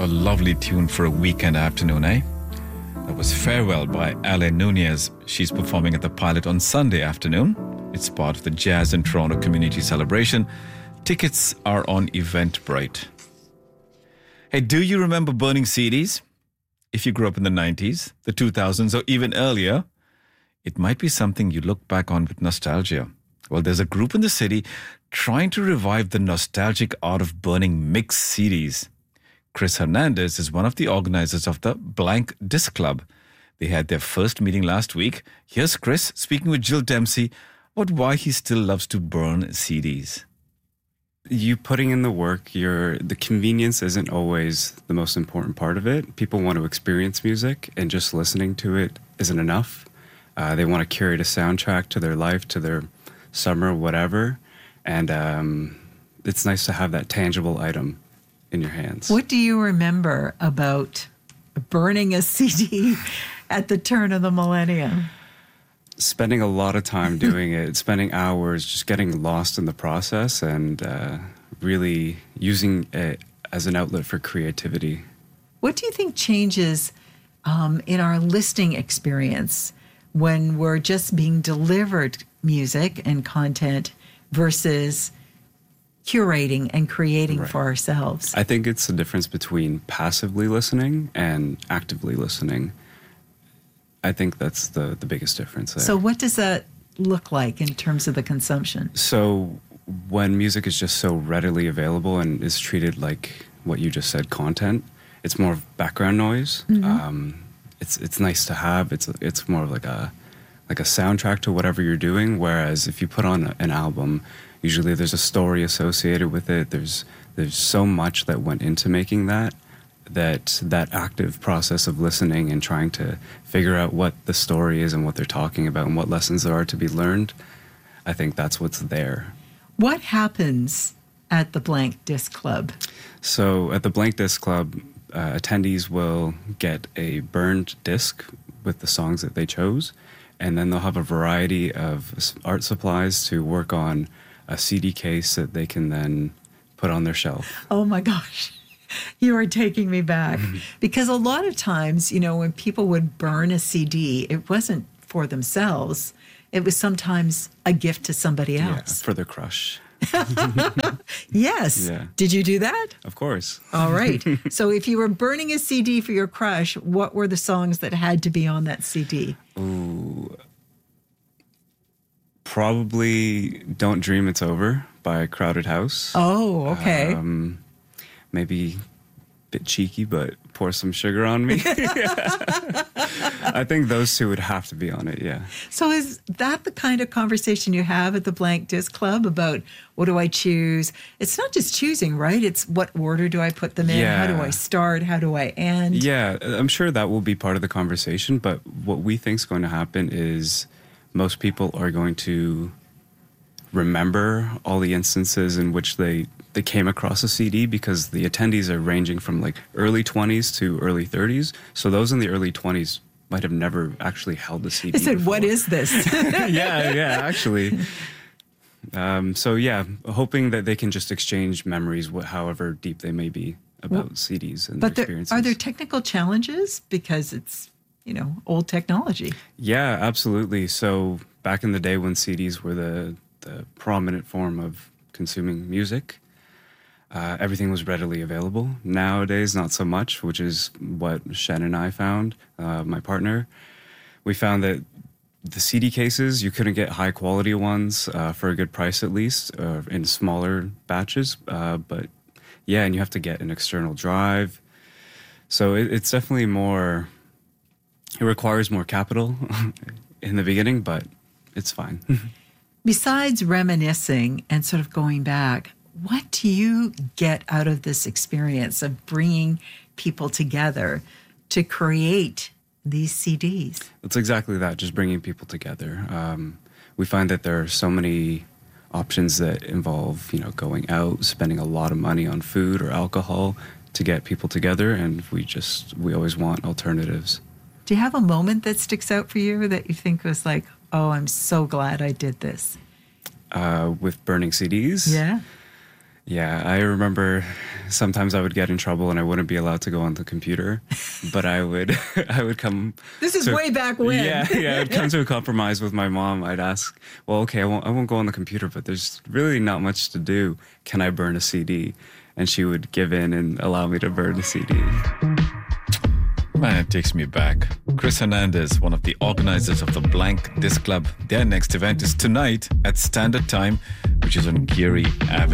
A lovely tune for a weekend afternoon, eh? That was Farewell by Ale Nunez. She's performing at the Pilot on Sunday afternoon. It's part of the Jazz in Toronto Community Celebration. Tickets are on Eventbrite. Hey, do you remember burning CDs? If you grew up in the 90s, the 2000s, or even earlier, it might be something you look back on with nostalgia. Well, there's a group in the city trying to revive the nostalgic art of burning mixed CDs. Chris Hernandez is one of the organizers of the Blank Disc Club. They had their first meeting last week. Here's Chris speaking with Jill Dempsey about why he still loves to burn CDs. You putting in the work, the convenience isn't always the most important part of it. People want to experience music, and just listening to it isn't enough. They want to curate a soundtrack to their life, to their summer, whatever. And it's nice to have that tangible item in your hands. What do you remember about burning a CD at the turn of the millennium? Spending a lot of time doing it, spending hours, just getting lost in the process, and really using it as an outlet for creativity. What do you think changes in our listening experience when we're just being delivered music and content versus curating and creating for ourselves? I think it's the difference between passively listening and actively listening. I think that's the biggest difference there. So what does that look like in terms of the consumption? So when music is just so readily available and is treated like what you just said, content, it's more of background noise. Mm-hmm. It's nice to have. It's more of like a soundtrack to whatever you're doing. Whereas if you put on an album, usually there's a story associated with it. There's so much that went into making that active process of listening and trying to figure out what the story is and what they're talking about and what lessons there are to be learned. I think that's what's there. What happens at the Blank Disc Club? So at the Blank Disc Club, attendees will get a burned disc with the songs that they chose, and then they'll have a variety of art supplies to work on a CD case that they can then put on their shelf. Oh my gosh. You are taking me back. Because a lot of times, when people would burn a CD, it wasn't for themselves. It was sometimes a gift to somebody else. Yeah, for their crush. Yes. Yeah. Did you do that? Of course. All right. So if you were burning a CD for your crush, what were the songs that had to be on that CD? Ooh. Probably Don't Dream It's Over by Crowded House. Oh, okay. Maybe a bit cheeky, but Pour Some Sugar on Me. I think those two would have to be on it, yeah. So is that the kind of conversation you have at the Blank Disc Club about what do I choose? It's not just choosing, right? It's what order do I put them in? Yeah. How do I start? How do I end? Yeah, I'm sure that will be part of the conversation, but what we think is going to happen is most people are going to remember all the instances in which they came across a CD, because the attendees are ranging from like early 20s to early 30s. So those in the early 20s might have never actually held a CD. I said, before. What is this? yeah, actually. So yeah, hoping that they can just exchange memories, however deep they may be, about CDs and their experiences. Are there technical challenges because it's, old technology? Yeah, absolutely. So back in the day when CDs were the prominent form of consuming music, everything was readily available. Nowadays, not so much, which is what Shen and I found, my partner. We found that the CD cases, you couldn't get high quality ones for a good price at least, in smaller batches. But yeah, and you have to get an external drive. So it's definitely more, it requires more capital in the beginning, but it's fine. Besides reminiscing and sort of going back, what do you get out of this experience of bringing people together to create these CDs? It's exactly that, just bringing people together. We find that there are so many options that involve, going out, spending a lot of money on food or alcohol to get people together, and we always want alternatives. Do you have a moment that sticks out for you that you think was like, oh, I'm so glad I did this? With burning CDs? Yeah. Yeah, I remember sometimes I would get in trouble and I wouldn't be allowed to go on the computer, but I would I would come. This is way back when. Yeah, I'd come to a compromise with my mom. I'd ask, well, okay, I won't go on the computer, but there's really not much to do. Can I burn a CD? And she would give in and allow me to burn a CD. Man, it takes me back. Chris Hernandez, one of the organizers of the Blank Disc Club. Their next event is tonight at Standard Time, which is on Geary Avenue.